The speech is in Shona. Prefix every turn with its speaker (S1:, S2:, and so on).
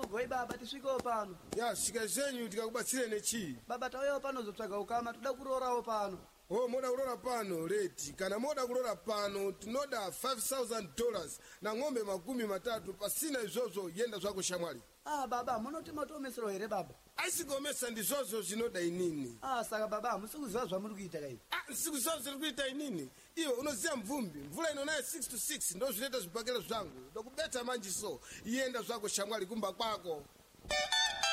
S1: Goi baba tisvikewo pano.
S2: Ya svika zenyu tikakubatsireni chi.
S1: Baba tauyawo pano zotsvaga ukama toda kurorawo pano.
S2: Oh, moda kulora pano leti. Kana moda kulora pano tinoda $5,000 na ng'ombe 30 pasina izvozvo yenda zvako shamwali.
S1: Baba munoti matomesero here baba.
S2: Aisigomesa ndizvozvo zvinoda inini.
S1: Saka baba musikuziva zvamuri kuita kai.
S2: Sikuziva zviri kuita inini. Iwe unoziva mvumbi, mvula inonaye 6 to 6 ndo zvinoita zvibhakela zvangu. Ndokubeta manji so, yenda zvako shamwali kumba kwako.